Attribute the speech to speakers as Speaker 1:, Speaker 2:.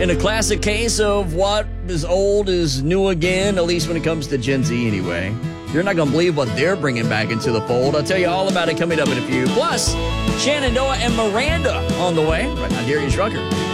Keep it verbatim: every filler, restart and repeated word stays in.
Speaker 1: In a classic case of what is old is new again, at least when it comes to Gen Z anyway. You're not going to believe what they're bringing back into the fold. I'll tell you all about it coming up in a few. Plus, Shenandoah and Miranda on the way. Right now, Darius Rucker.